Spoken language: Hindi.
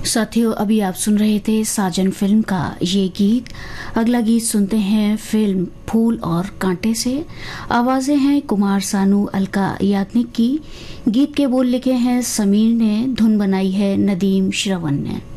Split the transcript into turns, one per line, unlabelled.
साथियों, अभी आप सुन रहे थे साजन फिल्म का ये गीत। अगला गीत सुनते हैं फिल्म फूल और कांटे से। आवाजें हैं कुमार सानू, अलका याग्निक की। गीत के बोल लिखे हैं समीर ने, धुन बनाई है नदीम श्रवण ने।